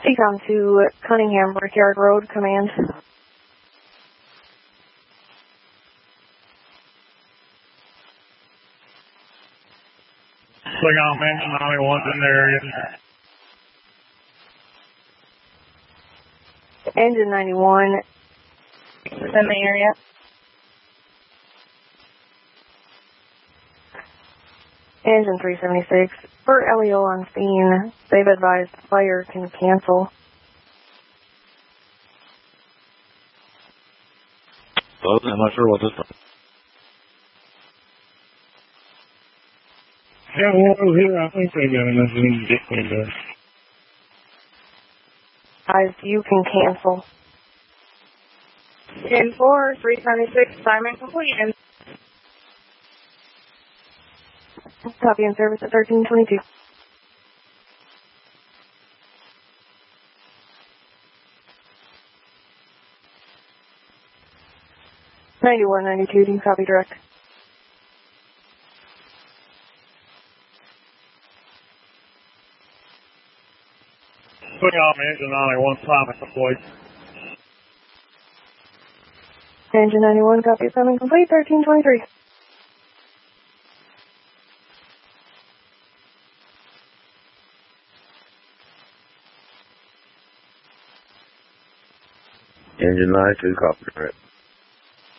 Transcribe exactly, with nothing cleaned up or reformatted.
T-com to Cunningham, Brickyard Road, command. Click on engine ninety-one's in the area. Engine ninety-one is in the area. Engine three seventy-six, for L E O on scene, they've advised fire can cancel. Well, I'm not sure what this is. Yeah, well, here, I think they got enough room to get cleaned up. Guys, you can cancel. ten four, three seventy-six, assignment complete. Copy in service at thirteen twenty-two. ninety-one ninety-two, do you copy direct? Click on engine ninety-one, assignment complete. Engine ninety-one, copy assignment complete, thirteen twenty-three. Engine ninety-two, copy direct.